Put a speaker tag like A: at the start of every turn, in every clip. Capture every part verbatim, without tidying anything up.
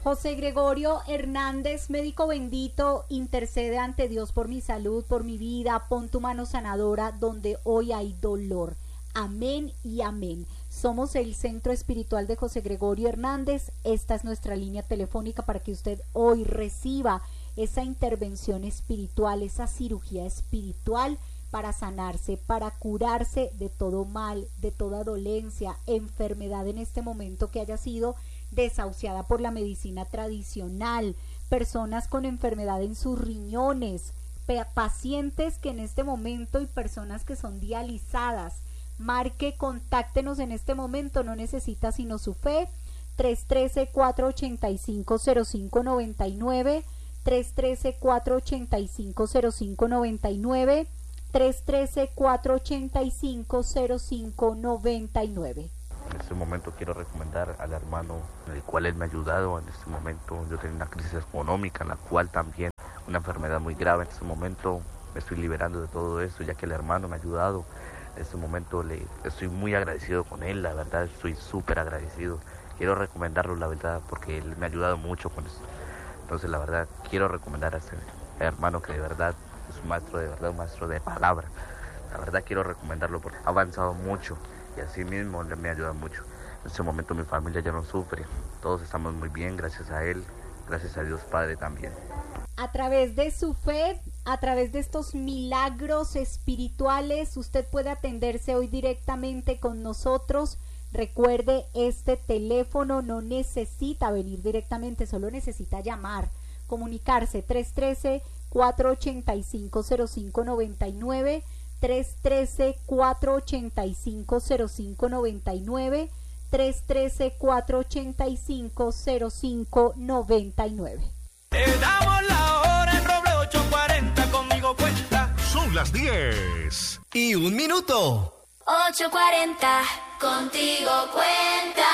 A: José Gregorio Hernández, médico bendito, intercede ante Dios por mi salud, por mi vida, pon tu mano sanadora donde hoy hay dolor. Amén y amén. Somos el Centro Espiritual de José Gregorio Hernández. Esta es nuestra línea telefónica para que usted hoy reciba esa intervención espiritual, esa cirugía espiritual para sanarse, para curarse de todo mal, de toda dolencia, enfermedad en este momento que haya sido desahuciada por la medicina tradicional, personas con enfermedad en sus riñones, pacientes que en este momento y personas que son dializadas. Marque, contáctenos en este momento, no necesita sino su fe. Tres uno tres, cuatro ocho cinco, cero cinco nueve nueve, tres uno tres, cuatro ocho cinco, cero cinco nueve nueve, tres uno tres, cuatro ocho cinco, cero cinco nueve nueve.
B: En este momento quiero recomendar al hermano, el cual él me ha ayudado. En este momento yo tengo una crisis económica, en la cual también una enfermedad muy grave. En este momento me estoy liberando de todo esto, ya que el hermano me ha ayudado. En este momento le estoy muy agradecido con él, la verdad estoy súper agradecido. Quiero recomendarlo, la verdad, porque él me ha ayudado mucho con esto. Entonces, la verdad, quiero recomendar a este hermano que de verdad es un maestro, de verdad, un maestro de palabra. La verdad quiero recomendarlo porque ha avanzado mucho y así mismo me ha ayudado mucho. En este momento mi familia ya no sufre, todos estamos muy bien gracias a él, gracias a Dios Padre también.
A: A través de su fe, a través de estos milagros espirituales, usted puede atenderse hoy directamente con nosotros. Recuerde, este teléfono no necesita venir directamente, solo necesita llamar, comunicarse. Tres uno tres, cuatro ocho cinco, cero cinco nueve nueve, tres uno tres, cuatro ocho cinco, cero cinco nueve nueve, tres uno tres, cuatro ocho cinco, cero cinco nueve nueve.
C: Te damos la hora en Roble ocho cuarenta, conmigo cuenta.
D: Son las diez y un minuto.
E: ocho cuarenta, contigo cuenta.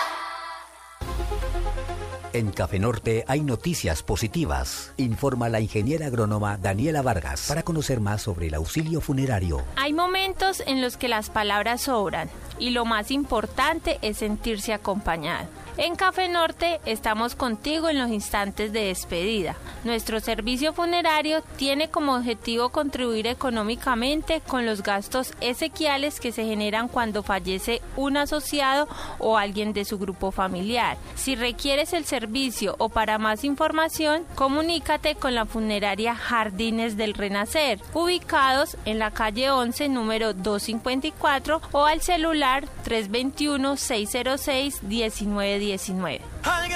F: En Café Norte hay noticias positivas, informa la ingeniera agrónoma Daniela Vargas, para conocer más sobre el auxilio funerario.
G: Hay momentos en los que las palabras sobran y lo más importante es sentirse acompañado. En Café Norte estamos contigo en los instantes de despedida. Nuestro servicio funerario tiene como objetivo contribuir económicamente con los gastos esequiales que se generan cuando fallece un asociado o alguien de su grupo familiar. Si requieres el servicio o para más información, comunícate con la funeraria Jardines del Renacer, ubicados en la calle once, número doscientos cincuenta y cuatro, o al celular tres dos uno, seis cero seis, uno nueve uno nueve.